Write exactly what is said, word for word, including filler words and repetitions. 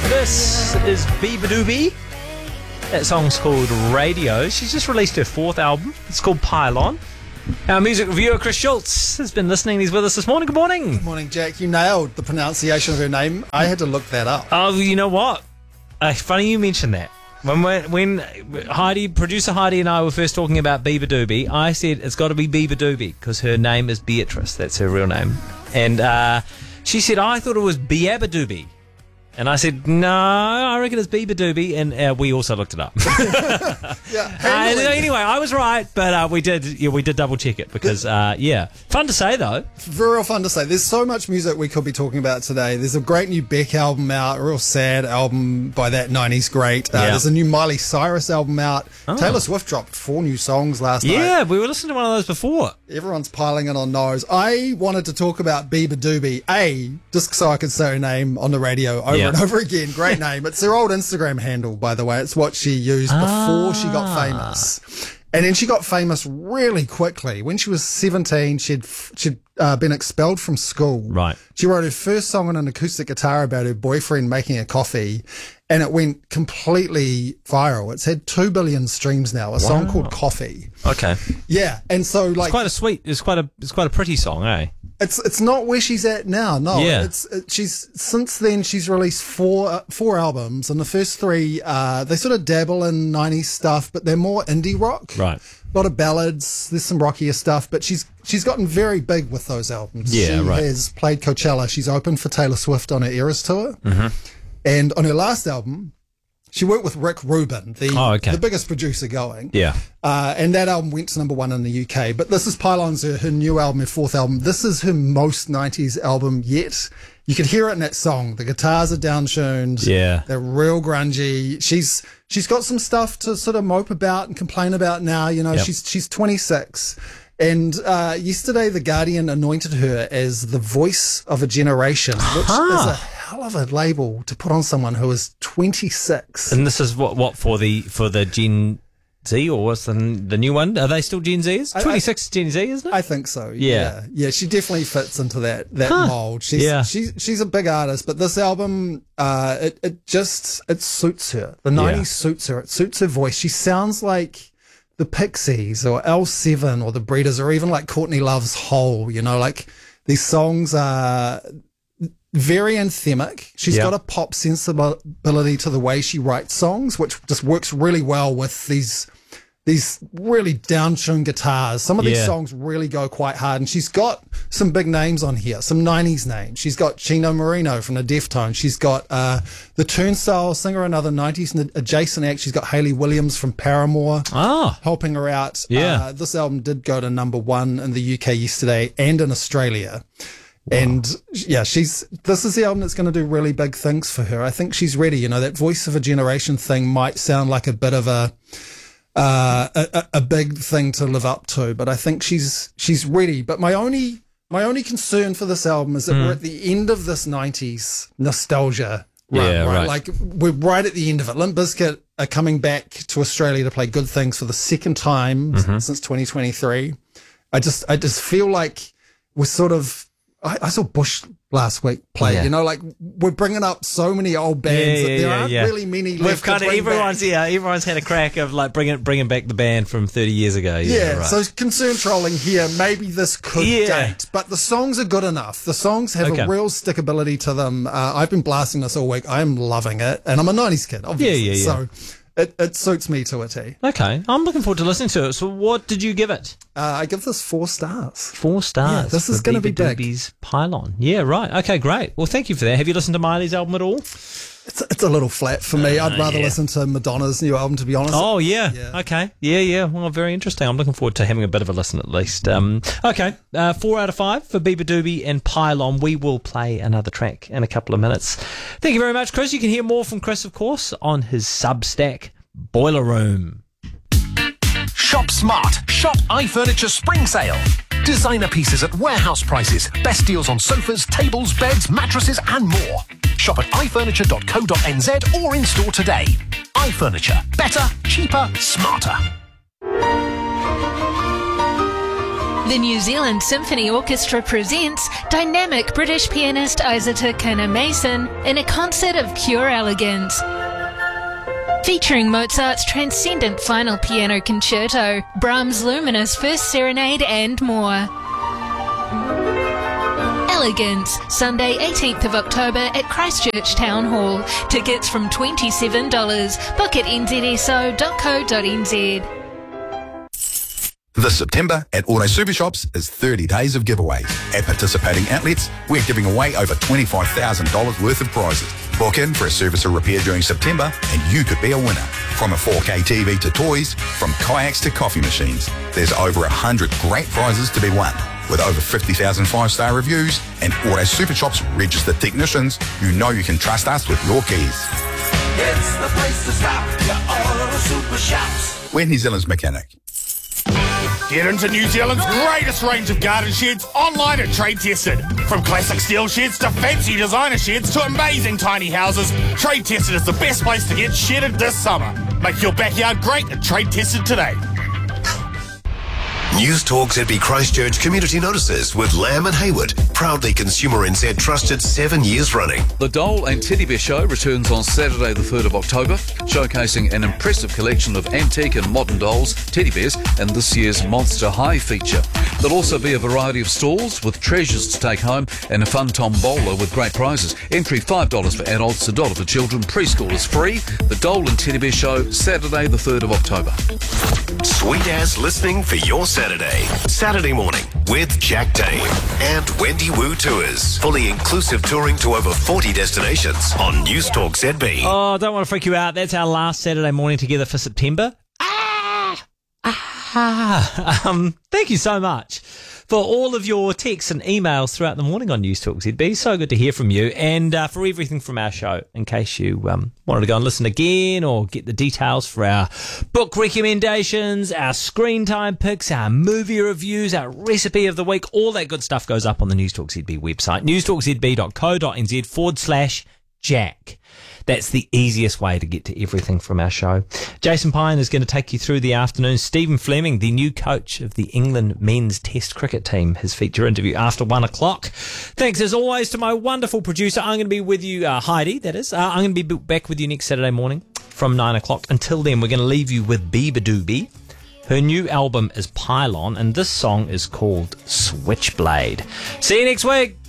This is Beabadoobee. That song's called Radio. She's just released her fourth album. It's called Pylon. Our music reviewer, Chris Schultz, has been listening. He's with us this morning. Good morning. Good morning, Jack. You nailed the pronunciation of her name. I had to look that up. Oh, you know what? Uh, funny you mentioned that. When we when Heidi, producer Heidi and I were first talking about Beabadoobee, I said it's got to be Beabadoobee because her name is Beatrice. That's her real name. And uh, she said, oh, I thought it was Beabadoobee. And I said, no, I reckon it's Beabadoobee, and uh, we also looked it up. yeah, uh, anyway, I was right, but uh, we did yeah, we did double check it because, uh, yeah, fun to say though. Very real fun to say. There's so much music we could be talking about today. There's a great new Beck album out, a real sad album by that nineties great. Uh, yeah. There's a new Miley Cyrus album out. Oh. Taylor Swift dropped four new songs last yeah, night. Yeah, we were listening to one of those before. Everyone's piling in on those. I wanted to talk about Beabadoobee, A, just so I could say her name on the radio over Yeah. and over again. Great name. It's her old Instagram handle, by the way. It's what she used before Ah. she got famous. And then she got famous really quickly. When she was seventeen, she'd she'd uh, been expelled from school. Right. She wrote her first song on an acoustic guitar about her boyfriend making a coffee, and it went completely viral. It's had two billion streams now. A wow. song called Coffee. Okay. Yeah, and so like it's quite a sweet. It's quite a. It's quite a pretty song, eh? It's it's not where she's at now. No, Yeah. it's it, she's since then she's released four uh, four albums, and the first three uh, they sort of dabble in nineties stuff, but they're more indie rock. Right. A lot of ballads. There's some rockier stuff, but she's she's gotten very big with those albums. Yeah, she right. has played Coachella. She's opened for Taylor Swift on her Eras tour, Mm-hmm. and on her last album, she worked with Rick Rubin, the Oh, okay. the biggest producer going. Yeah. Uh, and that album went to number one in the U K. But this is Pylon's her, her new album, her fourth album. This is her most nineties album yet. You could hear it in that song. The guitars are downtuned. Yeah. They're real grungy. She's she's got some stuff to sort of mope about and complain about now. You know, Yep. she's she's twenty-six. And uh, yesterday, The Guardian anointed her as the voice of a generation, which Huh. is a hell of a label to put on someone who is twenty-six. And this is what what for the for the Gen Z, or what's the the new one? Are they still Gen Zs? I- I- twenty-six Gen Z, isn't it? I think so. Yeah. yeah, yeah. She definitely fits into that that Huh. mold. She's Yeah. she's she's a big artist, but this album, uh, it it just it suits her. The nineties suits her. It suits her voice. She sounds like the Pixies or L seven or the Breeders or even like Courtney Love's Hole. You know, like these songs are very anthemic. She's Yeah. got a pop sensibility to the way she writes songs, which just works really well with these these really down-tuned guitars. Some of these Yeah. songs really go quite hard, and she's got some big names on here, some nineties names. She's got Chino Marino from the Deftones. She's got uh, the Turnstile singer, another nineties adjacent act. She's got Hayley Williams from Paramore Ah. helping her out. Yeah. Uh, this album did go to number one in the U K yesterday and in Australia. And yeah, she's, this is the album that's going to do really big things for her. I think she's ready. You know, that voice of a generation thing might sound like a bit of a, uh, a, a big thing to live up to, but I think she's, she's ready. But my only, my only concern for this album is that Mm. we're at the end of this nineties nostalgia run, Yeah, right. Like we're right at the end of it. Limp Bizkit are coming back to Australia to play Good Things for the second time Mm-hmm. since twenty twenty-three. I just, I just feel like we're sort of, I, I saw Bush last week play, Yeah. you know, like we're bringing up so many old bands Yeah, that yeah, there yeah, aren't yeah. really many We've left kind to of bring everyone's back. yeah everyone's had a crack of like bringing bringing back the band from thirty years ago. Yeah, Yeah, right. so concern trolling here. Maybe this could Yeah. date, but the songs are good enough. The songs have Okay. a real stickability to them. Uh, I've been blasting this all week. I am loving it, and I'm a nineties kid, obviously. Yeah, yeah, yeah. So it, it suits me to a T. Okay, I'm looking forward to listening to it. So, what did you give it? Uh, I give this four stars. Four stars. Yeah, this is for gonna be big. Beabadoobee's Pylon. Yeah, right. Okay, great. Well, thank you for that. Have you listened to Miley's album at all? It's it's a little flat for me. I'd rather yeah. listen to Madonna's new album, to be honest. Oh, yeah. Yeah. Okay. Yeah, yeah. Well, very interesting. I'm looking forward to having a bit of a listen at least. Um, okay. Uh, four out of five for Beabadoobee and Pylon. We will play another track in a couple of minutes. Thank you very much, Chris. You can hear more from Chris, of course, on his Substack, Boiler Room. Shop smart. Shop iFurniture spring sale. Designer pieces at warehouse prices. Best deals on sofas, tables, beds, mattresses and more. Shop at i furniture dot co dot n z or in store today. iFurniture. Better, cheaper, smarter. The New Zealand Symphony Orchestra presents dynamic British pianist Isata Kana-Mason in a concert of pure elegance. Featuring Mozart's transcendent final piano concerto, Brahms' luminous first serenade and more. Elegance, Sunday eighteenth of October at Christchurch Town Hall. Tickets from twenty-seven dollars. Book at n z s o dot co dot n z. This September at Auto Super Shops is thirty days of giveaways. At participating outlets, we're giving away over twenty-five thousand dollars worth of prizes. Book in for a service or repair during September and you could be a winner. From a four K T V to toys, from kayaks to coffee machines, there's over one hundred great prizes to be won. With over fifty thousand five-star reviews and Auto Super Shops registered technicians, you know you can trust us with your keys. It's the place to stop, your Auto Super Shops. We're New Zealand's mechanic. Get into New Zealand's greatest range of garden sheds online at Trade Tested. From classic steel sheds to fancy designer sheds to amazing tiny houses, Trade Tested is the best place to get shedded this summer. Make your backyard great at Trade Tested today. News Talk Z B Christchurch Community Notices with Lamb and Hayward, proudly Consumer N Z trusted seven years running. The Dole and Teddy Bear Show returns on Saturday the third of October, showcasing an impressive collection of antique and modern dolls, teddy bears, and this year's Monster High feature. There'll also be a variety of stalls with treasures to take home and a fun tombola with great prizes. Entry five dollars for adults, one dollar for children. Preschool is free. The Dole and Teddy Bear Show, Saturday the third of October. Sweet as listening for your Saturday. Saturday morning with Jack Dane and Wendy Wu Tours. Fully inclusive touring to over forty destinations on News Talk Z B. Oh, don't want to freak you out. That's our last Saturday morning together for September. Ah! Ah! Um, thank you so much for all of your texts and emails throughout the morning on News Talk Z B. So good to hear from you, and uh, for everything from our show. In case you um, wanted to go and listen again or get the details for our book recommendations, our screen time picks, our movie reviews, our recipe of the week, all that good stuff goes up on the News Talk Z B website, newstalkzb.co.nz forward slash Jack. That's the easiest way to get to everything from our show. Jason Pine is going to take you through the afternoon. Stephen Fleming, the new coach of the England men's Test cricket team, his feature interview after one o'clock. Thanks as always to my wonderful producer. I'm going to be with you, uh, Heidi, that is. Uh, I'm going to be back with you next Saturday morning from nine o'clock. Until then, we're going to leave you with Beabadoobee. Her new album is Pylon, and this song is called Switchblade. See you next week.